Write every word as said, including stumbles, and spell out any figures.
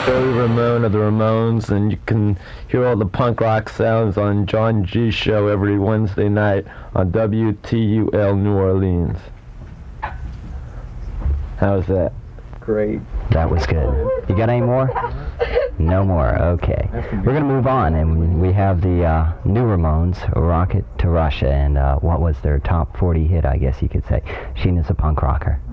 Joey Ramone of the Ramones, and you can hear all the punk rock sounds on John G. Show every Wednesday night on W T U L New Orleans. How's that? Great. That was good. You got any more? No more. Okay. We're going to move on, and we have the uh, new Ramones, Rocket to Russia, and uh, what was their top forty hit, I guess you could say. Sheena's a punk rocker.